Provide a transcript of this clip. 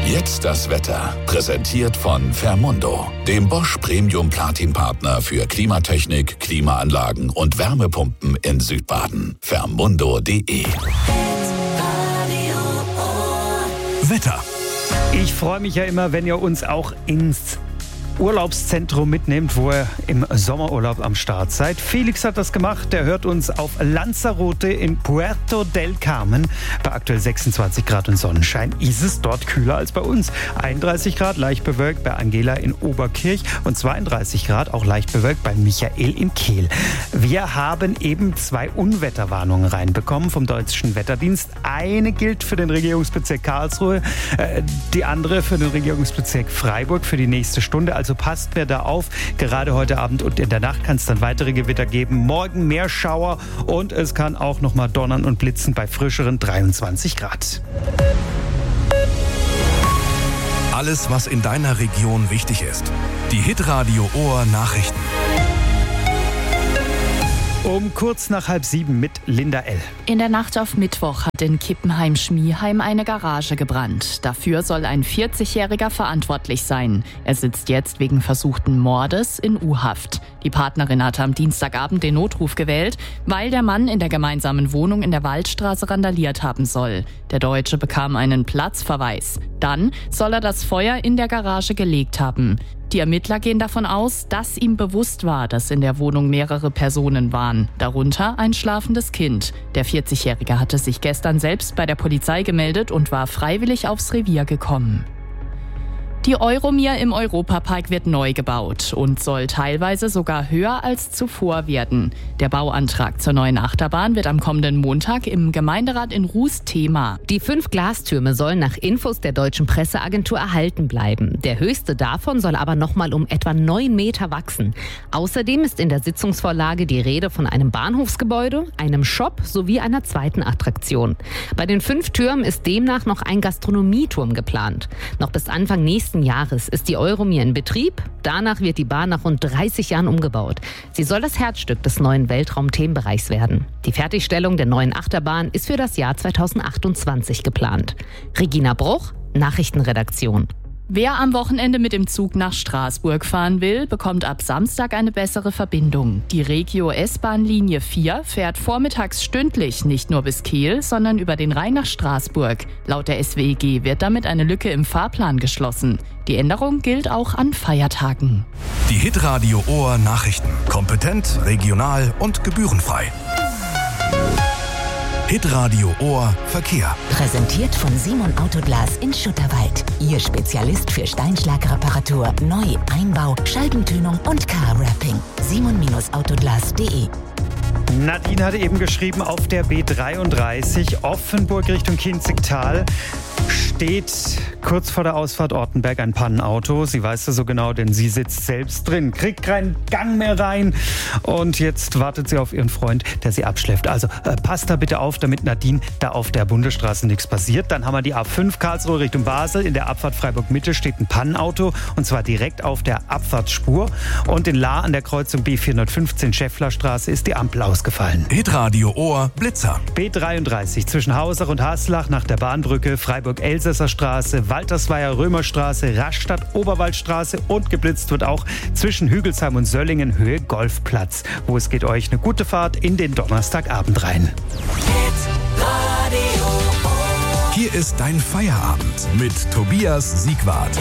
Jetzt das Wetter. Präsentiert von Fermundo, dem Bosch Premium Platin Partner für Klimatechnik, Klimaanlagen und Wärmepumpen in Südbaden. Fermundo.de. Wetter. Ich freue mich ja immer, wenn ihr uns auch ins Urlaubszentrum mitnehmt, wo ihr im Sommerurlaub am Start seid. Felix hat das gemacht. Der hört uns auf Lanzarote in Puerto del Carmen. Bei aktuell 26 Grad und Sonnenschein ist es dort kühler als bei uns. 31 Grad leicht bewölkt bei Angela in Oberkirch und 32 Grad auch leicht bewölkt bei Michael in Kehl. Wir haben eben 2 Unwetterwarnungen reinbekommen vom Deutschen Wetterdienst. Eine gilt für den Regierungsbezirk Karlsruhe, die andere für den Regierungsbezirk Freiburg für die nächste Stunde. Also passt mir da auf. Gerade heute Abend und in der Nacht kann es dann weitere Gewitter geben. Morgen mehr Schauer und es kann auch noch mal donnern und blitzen bei frischeren 23 Grad. Alles, was in deiner Region wichtig ist. Die Hitradio Ohr Nachrichten. Um kurz nach 6:30 mit Linda L. In der Nacht auf Mittwoch hat in Kippenheim-Schmieheim eine Garage gebrannt. Dafür soll ein 40-Jähriger verantwortlich sein. Er sitzt jetzt wegen versuchten Mordes in U-Haft. Die Partnerin hatte am Dienstagabend den Notruf gewählt, weil der Mann in der gemeinsamen Wohnung in der Waldstraße randaliert haben soll. Der Deutsche bekam einen Platzverweis. Dann soll er das Feuer in der Garage gelegt haben. Die Ermittler gehen davon aus, dass ihm bewusst war, dass in der Wohnung mehrere Personen waren, darunter ein schlafendes Kind. Der 40-Jährige hatte sich gestern selbst bei der Polizei gemeldet und war freiwillig aufs Revier gekommen. Die Euromir im Europapark wird neu gebaut und soll teilweise sogar höher als zuvor werden. Der Bauantrag zur neuen Achterbahn wird am kommenden Montag im Gemeinderat in Ruß Thema. Die 5 Glastürme sollen nach Infos der deutschen Presseagentur erhalten bleiben. Der höchste davon soll aber nochmal um etwa 9 Meter wachsen. Außerdem ist in der Sitzungsvorlage die Rede von einem Bahnhofsgebäude, einem Shop sowie einer zweiten Attraktion. Bei den 5 Türmen ist demnach noch ein Gastronomieturm geplant. Noch bis Anfang nächsten Jahres ist die Euromir in Betrieb. Danach wird die Bahn nach rund 30 Jahren umgebaut. Sie soll das Herzstück des neuen Weltraum-Themenbereichs werden. Die Fertigstellung der neuen Achterbahn ist für das Jahr 2028 geplant. Regina Bruch, Nachrichtenredaktion. Wer am Wochenende mit dem Zug nach Straßburg fahren will, bekommt ab Samstag eine bessere Verbindung. Die Regio S-Bahn-Linie 4 fährt vormittags stündlich nicht nur bis Kehl, sondern über den Rhein nach Straßburg. Laut der SWEG wird damit eine Lücke im Fahrplan geschlossen. Die Änderung gilt auch an Feiertagen. Die Hitradio Ohr Nachrichten. Kompetent, regional und gebührenfrei. Hitradio Ohr Verkehr. Präsentiert von Simon Autoglas in Schutterwald. Ihr Spezialist für Steinschlagreparatur, Neu-, Einbau, Scheibentönung und Car-Wrapping. simon-autoglas.de. Nadine hatte eben geschrieben, auf der B33 Offenburg Richtung Kinzigtal steht kurz vor der Ausfahrt Ortenberg ein Pannenauto. Sie weiß das so genau, denn sie sitzt selbst drin, kriegt keinen Gang mehr rein und jetzt wartet sie auf ihren Freund, der sie abschleppt. Also passt da bitte auf, damit Nadine da auf der Bundesstraße nichts passiert. Dann haben wir die A5 Karlsruhe Richtung Basel. In der Abfahrt Freiburg-Mitte steht ein Pannenauto und zwar direkt auf der Abfahrtsspur. Und in Lahr an der Kreuzung B415 Schäfflerstraße ist die Ampel ausgefallen. Hitradio Ohr Blitzer. B33 zwischen Hausach und Haslach nach der Bahnbrücke, Freiburg-Elsässer Straße, Waltersweier Römerstraße, Rastatt Oberwaldstraße und geblitzt wird auch zwischen Hügelsheim und Söllingen Höhe Golfplatz. Wo es geht euch eine gute Fahrt in den Donnerstagabend rein. Hier ist dein Feierabend mit Tobias Siegwart.